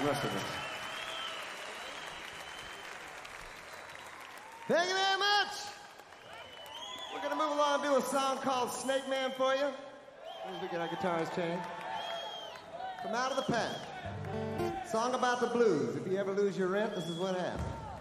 the rest of us. Thank you very much. We're going to move along and do a song called Snake Man for you. As we get our guitars changed. From Out of the Pack. Song about the blues. If you ever lose your rent, this is what happens.